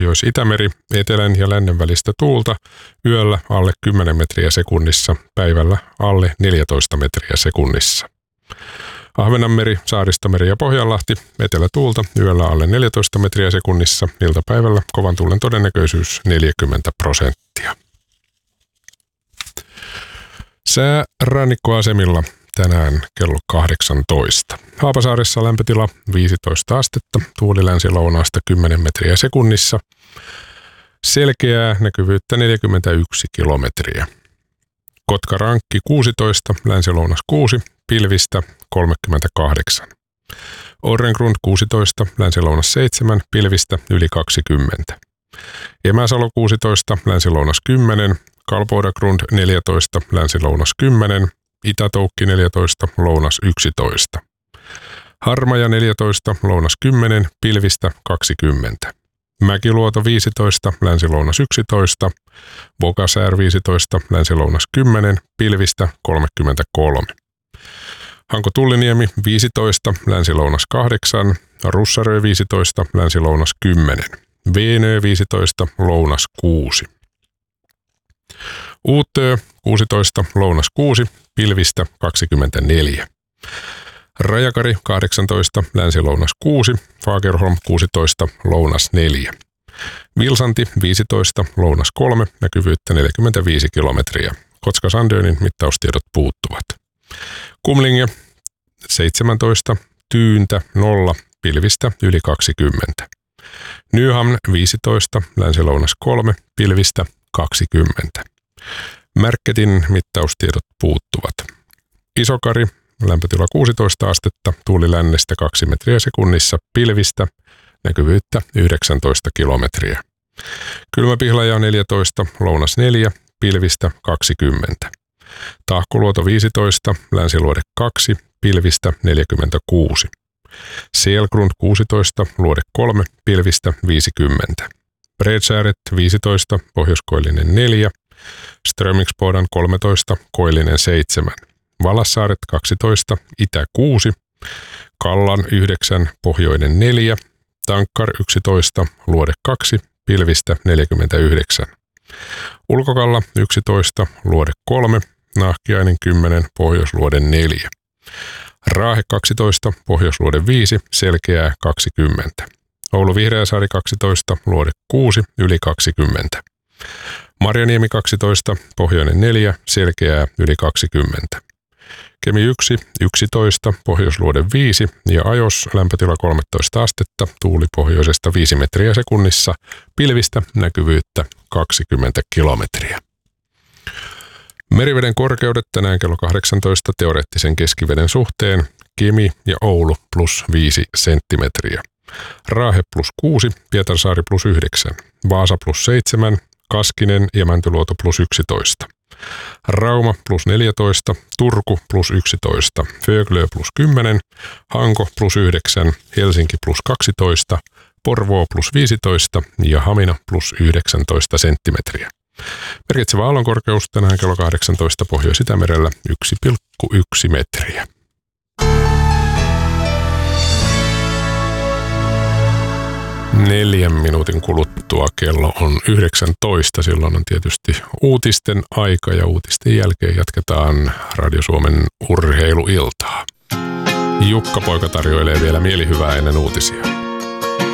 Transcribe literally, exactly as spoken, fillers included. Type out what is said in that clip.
Pohjois-Itämeri, etelän ja lännen välistä tuulta, yöllä alle kymmenen metriä sekunnissa, päivällä alle neljätoista metriä sekunnissa. Ahvenanmeri, Saaristomeri ja Pohjanlahti, etelätuulta, yöllä alle neljätoista metriä sekunnissa, iltapäivällä kovan tuulen todennäköisyys neljäkymmentä prosenttia. Sää rannikkoasemilla tänään kello kahdeksantoista. Haapasaaressa lämpötila viisitoista astetta, tuuli länsi-lounaasta kymmenen metriä sekunnissa. Selkeää näkyvyyttä neljäkymmentäyksi kilometriä. Kotkarankki kuusitoista, länsi-lounas kuusi, pilvistä kolmekymmentäkahdeksan. Orrengrund kuusitoista, länsi-lounas seitsemän, pilvistä yli kaksikymmentä. Emäsalo kuusitoista, länsi-lounas kymmenen, Kalpoidagrund neljätoista, länsi-lounas kymmenen, Itätoukki neljätoista, lounas yksitoista. Harmaja neljätoista, lounas kymmenen, pilvistä kaksikymmentä. Mäkiluoto viisitoista, länsi-lounas yksitoista, Vokasäär viisitoista, länsi-lounas kymmenen, pilvistä kolmekymmentäkolme. Hanko-Tulliniemi viisitoista, länsi-lounas kahdeksan, Russarö viisitoista, länsi-lounas kymmenen, Veenö viisitoista, lounas kuusi. Uuttöö kuusitoista, lounas kuusi, pilvistä kaksikymmentäneljä. Rajakari kahdeksantoista, länsi-lounas kuusi, Fagerholm kuusitoista, lounas neljä. Vilsanti viisitoista, lounas kolme, näkyvyyttä neljäkymmentäviisi kilometriä. Kotka-Sandönin mittaustiedot puuttuvat. Kumlinge seitsemäntoista, Tyyntä nolla, pilvistä yli kaksikymmentä. Nyhamn viisitoista, länsi-lounas kolme, pilvistä kaksikymmentä. Märketin mittaustiedot puuttuvat. Isokari, lämpötila kuusitoista astetta, tuuli lännestä kaksi metriä sekunnissa, pilvistä, näkyvyyttä yhdeksäntoista kilometriä. Kylmäpihlaja neljätoista, lounas neljä, pilvistä kaksikymmentä. Tahkoluoto viisitoista, länsiluode kaksi, pilvistä neljäkymmentäkuusi. Selgrund kuusitoista, luode kolme, pilvistä viisikymmentä. Bredsääret viisitoista, pohjoiskoillinen neljä, Strömingsbodan kolmetoista, koillinen seitsemän. Valassaaret kaksitoista, itä kuusi, Kallan yhdeksän, pohjoinen neljä, Tankkar yksitoista, luode kaksi, pilvistä neljäkymmentäyhdeksän. Ulkokalla yksitoista, luode kolme, Nahkiainen kymmenen, pohjoisluode neljä. Raahe kaksitoista, pohjoisluode viisi, selkeää kaksikymmentä. Oulu Vihreäsaari kaksitoista, luode kuusi, yli kaksikymmentä. Marjaniemi kaksitoista, pohjoinen neljä, selkeää yli kaksikymmentä. Kemi yksi, yksitoista, pohjoisluode viisi ja Ajos lämpötila kolmetoista astetta, tuuli pohjoisesta viisi metriä sekunnissa, pilvistä näkyvyyttä kaksikymmentä kilometriä. Meriveden korkeudet tänään kello kahdeksantoista teoreettisen keskiveden suhteen, Kemi ja Oulu plus viisi senttimetriä. Raahe plus kuusi, Pietarsaari plus yhdeksän, Vaasa plus seitsemän, Kaskinen ja Mäntyluoto plus yksitoista. Rauma plus neljätoista, Turku plus yksitoista, Föglö plus kymmenen, Hanko plus yhdeksän, Helsinki plus kaksitoista, Porvoo plus viisitoista ja Hamina plus yhdeksäntoista senttimetriä. Merkitsevä aallonkorkeus tänään kello kahdeksantoista Pohjois-Itämerellä yksi pilkku yksi metriä. Neljän minuutin kuluttua kello on yhdeksäntoista. Silloin on tietysti uutisten aika ja uutisten jälkeen jatketaan Radio Suomen urheiluiltaa. Jukka Poika tarjoilee vielä mielihyvää ennen uutisia.